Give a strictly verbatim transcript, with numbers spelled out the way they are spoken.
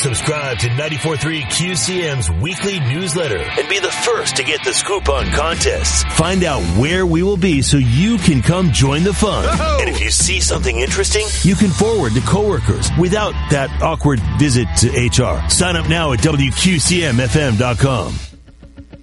Subscribe to ninety-four point three Q C M's weekly newsletter and be the first to get the scoop on contests. Find out where we will be so you can come join the fun. Oh. And if you see something interesting, you can forward to coworkers without that awkward visit to H R. Sign up now at W Q C M F M dot com.